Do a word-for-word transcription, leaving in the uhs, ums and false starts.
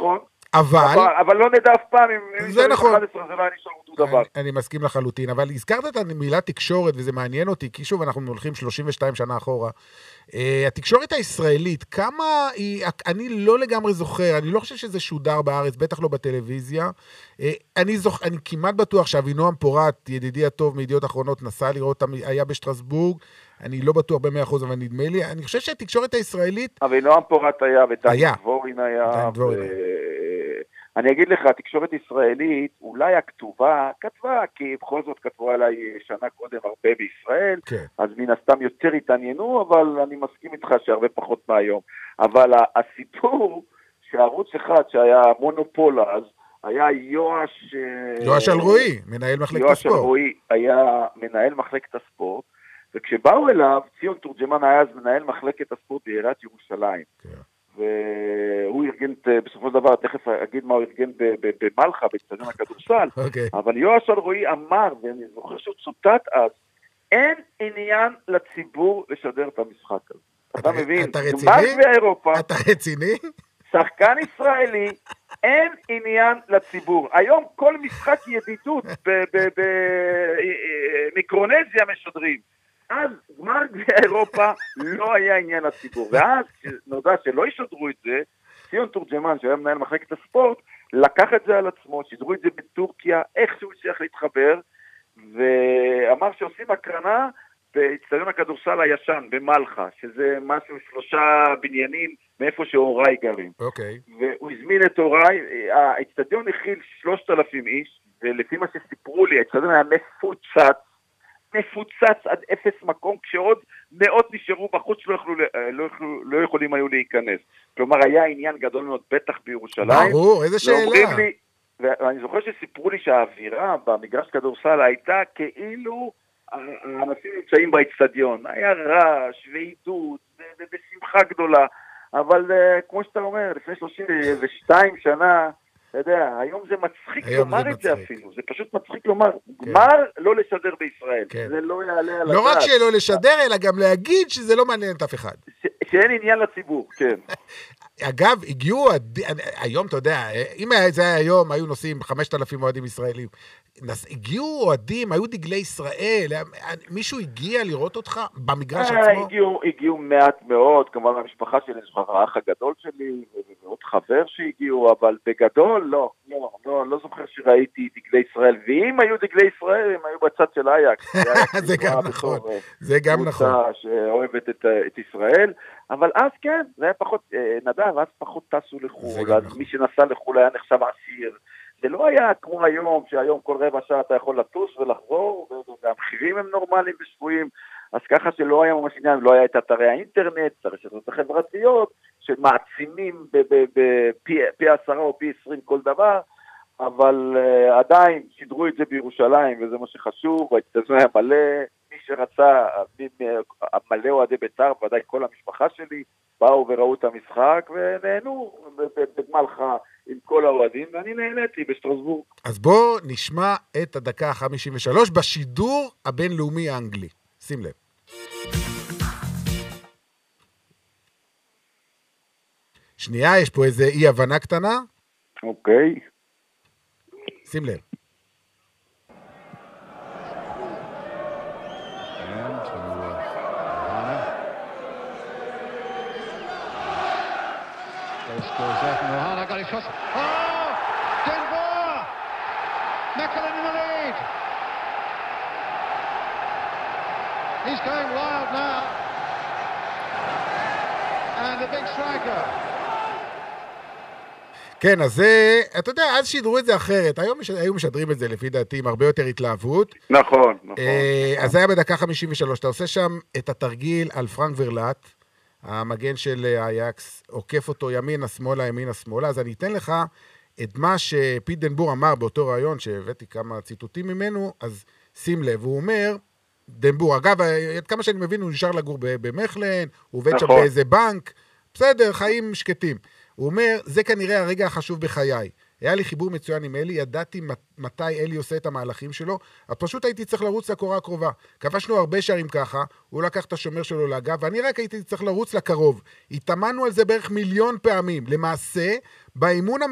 נכון. אבל... אבל, אבל לא נדע אף פעם, אם זה נכון. אחת עשרה זה לא היה נשאר אותו דבר. אני, אני מסכים לחלוטין, אבל הזכרת את המילה תקשורת, וזה מעניין אותי, כי שוב אנחנו הולכים שלושים ושתיים שנה אחורה. Uh, התקשורת הישראלית, כמה היא, אני לא לגמרי זוכר, אני לא חושב שזה שודר בארץ, בטח לא בטלוויזיה. Uh, אני, זוכ, אני כמעט בטוח שאבינועם פורת, ידידי הטוב מידיעות אחרונות, נסע לראות, היה בשטרסבורג, אני לא בטוח במאה אחוז, אבל נדמה לי, אני חושב שהתקשורת הישראלית... אבינועם פורת היה, ודני דבורין היה, ו... אני אגיד לך, התקשורת ישראלית, אולי הכתובה, כתבה, כי בכל זאת כתבו עליי שנה קודם הרבה בישראל, כן. אז מן הסתם יותר התעניינו, אבל אני מסכים איתך שהרבה פחות מהיום. אבל הסיפור שערוץ אחד שהיה מונופול אז, היה יואש... יואש אלרועי, מנהל מחלקת יואש הספורט. יואש אלרועי היה מנהל מחלקת הספורט, וכשבאו אליו, ציון תורג'מן היה אז מנהל מחלקת הספורט בעיריית ירושלים. כן. והוא ארגן, בסופו של דבר, תכף אגיד מה הוא ארגן במלחה, באצטדיון הכדורסל, okay. אבל יואש אלרועי אמר, ואני זוכר שהוא צוטט אז, אין עניין לציבור לשדר את המשחק הזה. אתה, אתה מבין? אתה רציני? באירופה, אתה רציני? שחקן ישראלי, אין עניין לציבור. היום כל משחק ידידות במיקרונזיה משדרים. אז גמר גביע אירופה לא היה עניין לציבור, ואז נודע שלא ישדרו את זה, ציון תורג'מן שהיה מנהל מחלקת הספורט, לקח את זה על עצמו, שידרו את זה בטורקיה, איכשהו הצליח להתחבר, ואמר שעושים הקרנה באצטדיון הכדורסל הישן, במלחה, שזה משהו שלושה בניינים מאיפה שהוריי גרים. אוקיי. Okay. והוא הזמין את הוריי, האצטדיון הכיל שלושת אלפים איש, ולפי מה שסיפרו לי, האצטדיון היה מפוצץ, מפוצץ עד אפס מקום, כשעוד מאות נשארו בחוץ, לא, יכלו, לא, יכלו, לא יכולים היו להיכנס. כלומר, היה עניין גדול מאוד, בטח בירושלים. ברור, איזה שאלה. לי, ואני זוכר שסיפרו לי שהאווירה במגרש כדורסל הייתה כאילו האנשים נמצאים באצטדיון. היה רעש ועידוד ושמחה גדולה, אבל כמו שאתה אומר, לפני שלושים ושתיים שנה, אתה יודע, היום זה מצחיק לומר את זה אפילו, זה פשוט מצחיק לומר, גמר לא לשדר בישראל, זה לא יעלה על הדעת. לא רק שלא לשדר, אלא גם להגיד שזה לא מעניין את אף אחד. שאין עניין לציבור, כן. אגב, הגיעו, היום אתה יודע, אם זה היה היום, היו נוסעים חמשת אלפים אוהדים ישראלים, הגיעו אוהדים, היו דגלי ישראל, מישהו הגיע לראות אותך במגרש עצמו? הגיעו מעט מאוד, כמובן המשפחה שלי, האח הגדול שלי, ועוד חבר שהגיעו, אבל בגדול לא, לא, לא, לא זוכר שראיתי דגלי ישראל, ואם היו דגלי ישראל, הם היו בצד של אייקס. זה גם נכון, זה גם נכון. קבוצה שאוהבת את ישראל, אבל אז כן, זה היה פחות, נדב, אז פחות טסו לחול, אז מי שנסע לחול היה נחשב עשיר, זה לא היה כמו היום, שהיום כל רבע שעה אתה יכול לטוס ולחזור, והמחירים הם נורמליים ושפויים, אז ככה שלא היה ממש עניין, לא היה את אתרי האינטרנט, הרשתות החברתיות, שמעצימים בפי עשרה או פי עשרים כל דבר, אבל uh, עדיין שידרו את זה בירושלים, וזה מה שחשוב, והאצטדיון היה מלא, מי שרצה, מלא אוהדי בית"ר, ודאי כל המשפחה שלי, באו וראו את המשחק, ונהנו בגמלחה עם כל האוהדים, ואני נהניתי בשטרסבורג. אז בואו נשמע את הדקה ה-חמישים ושלוש בשידור הבינלאומי האנגלי. שים לב. שנייה, יש פה איזה אי הבנה קטנה. אוקיי. שים לב. Mohana got his shot. Oh! Denver! Macklin in the lead. He's going wild now. And the big striker. כן, אז זה, אתה יודע, אז שידרו את זה אחרת. היום היו משדרים את זה, לפי דעתי, עם הרבה יותר התלהבות. נכון, נכון. אז זה היה בדקה חמישים ושלוש. אתה עושה שם את התרגיל על פרנק ורלט, המגן של אייקס, עוקף אותו ימינה, שמאלה, ימינה, שמאלה. אז אני אתן לך את מה שפיט דנבור אמר באותו רעיון, שהבאתי כמה ציטוטים ממנו, אז שים לב, הוא אומר, דנבור, אגב, עד כמה שאני מבין, הוא נשאר לגור במכלן, הוא עובד שם באיזה בנק, בסדר, חיים שקטים. הוא אומר, זה כנראה הרגע החשוב בחיי. היה לי חיבור מצוין עם אלי, ידעתי מתי אלי עושה את המהלכים שלו, אז פשוט הייתי צריך לרוץ לקורה הקרובה. כבשנו הרבה שערים ככה, הוא לקח את השומר שלו לאגב, ואני רק הייתי צריך לרוץ לקרוב. התאמנו על זה בערך מיליון פעמים. למעשה, באימון